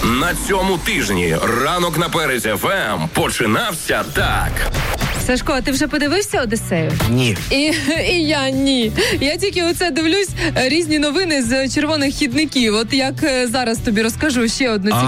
На цьому тижні ранок на Перезі ФМ починався так. Сашко, а ти вже подивився «Одіссею»? Ні. І я ні. Я тільки оце дивлюсь різні новини з червоних хідників. От як зараз тобі розкажу ще одну